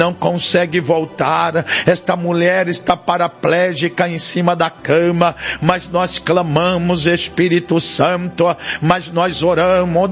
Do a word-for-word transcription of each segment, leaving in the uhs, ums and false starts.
não consegue voltar, esta mulher está paraplégica em cima da cama, mas nós clamamos, Espírito Santo, mas nós oramos,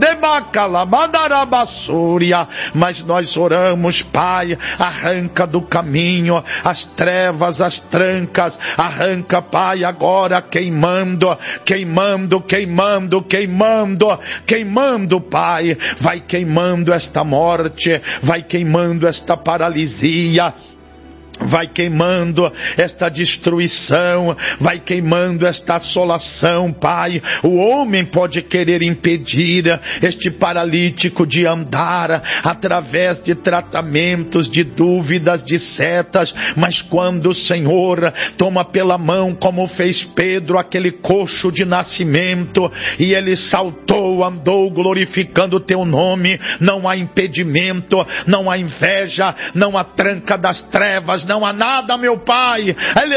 mas nós oramos, Pai, arranca do caminho as trevas, as trancas, arranca, Pai, agora queimando, queimando, queimando, queimando, queimando, Pai, vai queimando esta morte, vai queimando esta paralisia, vai queimando esta destruição, vai queimando esta assolação, Pai. O homem pode querer impedir este paralítico de andar através de tratamentos, de dúvidas, de setas, mas quando o Senhor toma pela mão, como fez Pedro, aquele coxo de nascimento, e ele saltou, andou glorificando o teu nome, não há impedimento, não há inveja, não há tranca das trevas, não há nada, meu Pai,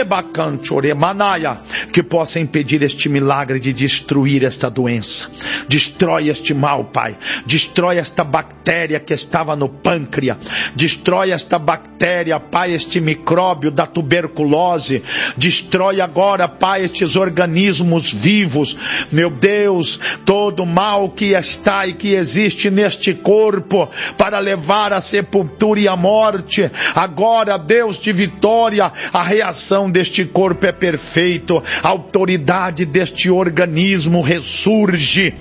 que possa impedir este milagre de destruir esta doença. Destrói este mal, Pai. Destrói esta bactéria que estava no pâncreas. Destrói esta bactéria, Pai, este micróbio da tuberculose. Destrói agora, Pai, estes organismos vivos. Meu Deus, todo mal que está e que existe neste corpo para levar à sepultura e à morte. Agora, Deus de vitória, a reação deste corpo é perfeita, a autoridade deste organismo ressurge,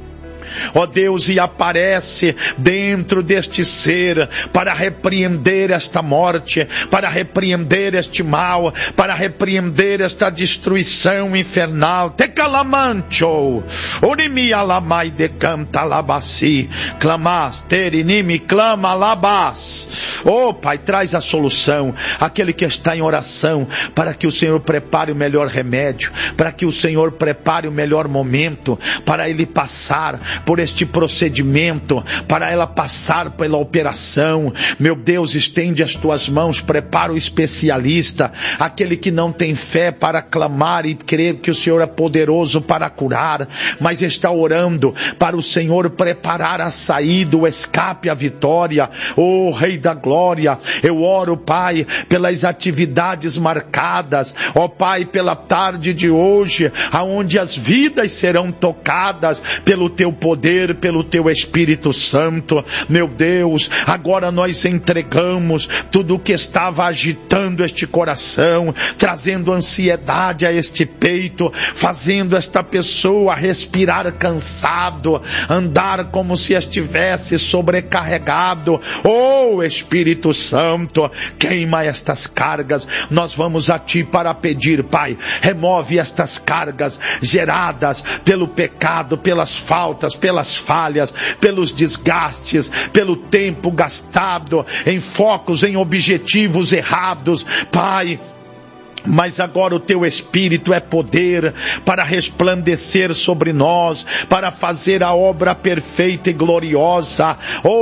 ó Deus, e aparece dentro deste ser para repreender esta morte, para repreender este mal, para repreender esta destruição infernal. Te calamancho, onimi alamai de canta labasi, clamas, terinimi clama labas. Oh Pai, traz a solução, aquele que está em oração, para que o Senhor prepare o melhor remédio, para que o Senhor prepare o melhor momento, para ele passar por este procedimento, para ela passar pela operação. Meu Deus, estende as tuas mãos, prepara o especialista, aquele que não tem fé para clamar e crer que o Senhor é poderoso para curar, mas está orando para o Senhor preparar a saída, o escape, a vitória. Oh Rei da Glória, eu oro, Pai, pelas atividades marcadas, ó Pai, pela tarde de hoje, aonde as vidas serão tocadas pelo teu poder, pelo teu Espírito Santo. Meu Deus, agora nós entregamos tudo o que estava agitando este coração, trazendo ansiedade a este peito, fazendo esta pessoa respirar cansado, andar como se estivesse sobrecarregado. Oh Espírito Santo, queima estas cargas. Nós vamos a Ti para pedir, Pai, remove estas cargas geradas pelo pecado, pelas faltas, pelas falhas, pelos desgastes, pelo tempo gastado em focos, em objetivos errados, Pai. Mas agora o teu Espírito é poder para resplandecer sobre nós, para fazer a obra perfeita e gloriosa.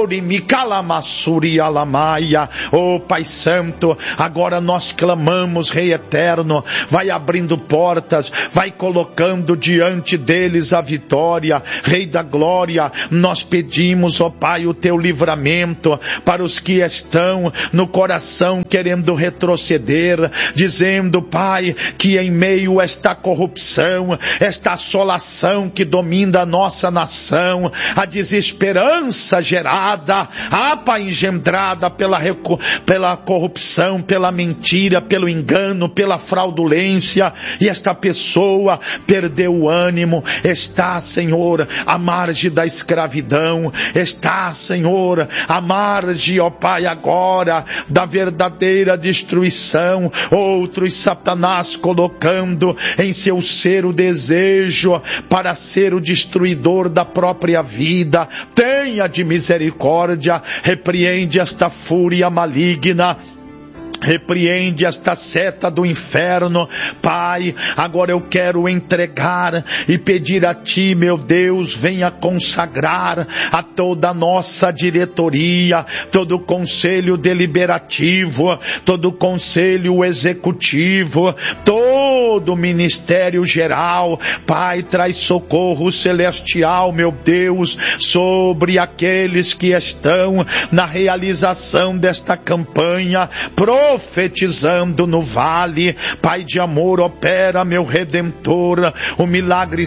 Oh Pai Santo, agora nós clamamos, Rei Eterno, vai abrindo portas, vai colocando diante deles a vitória. Rei da Glória, nós pedimos, ó Pai, o teu livramento para os que estão no coração querendo retroceder, dizendo, Pai, que em meio a esta corrupção, esta assolação que domina a nossa nação, a desesperança gerada, a Pai, engendrada pela, pela corrupção, pela mentira, pelo engano, pela fraudulência, e esta pessoa perdeu o ânimo, está, Senhor, à margem da escravidão, está, Senhor, à margem, ó Pai, agora da verdadeira destruição. Outros Satanás colocando em seu ser o desejo para ser o destruidor da própria vida. Tenha de misericórdia, repreende esta fúria maligna. Repreende esta seta do inferno, Pai. Agora eu quero entregar e pedir a Ti, meu Deus, venha consagrar a toda a nossa diretoria, todo o conselho deliberativo, todo o conselho executivo, todo todo o ministério geral. Pai, traz socorro celestial, meu Deus, sobre aqueles que estão na realização desta campanha, profetizando no vale. Pai de amor, opera, meu Redentor, o milagre